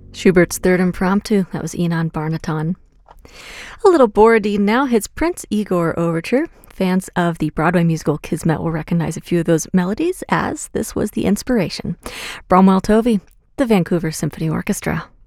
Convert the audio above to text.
Schubert's Third Impromptu, that was Enon Barnaton. A little Borodin now, his Prince Igor Overture. Fans of the Broadway musical Kismet will recognize a few of those melodies, as this was the inspiration. Bromwell Tovey, the Vancouver Symphony Orchestra.